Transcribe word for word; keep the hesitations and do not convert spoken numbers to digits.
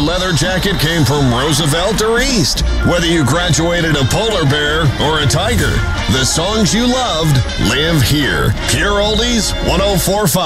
leather jacket came from Roosevelt or East. Whether you graduated a polar bear or a tiger, the songs you loved live here. Pure Oldies one oh four point five.